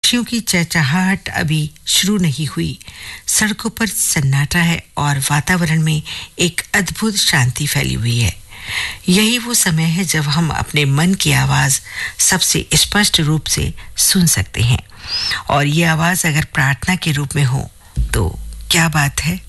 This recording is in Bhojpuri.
पक्षियों की चहचहाहट अभी शुरू नहीं हुई। सड़कों पर सन्नाटा है और वातावरण में एक अद्भुत शांति फैली हुई है। यही वो समय है जब हम अपने मन की आवाज सबसे स्पष्ट रूप से सुन सकते हैं। और ये आवाज अगर प्रार्थना के रूप में हो तो क्या बात है।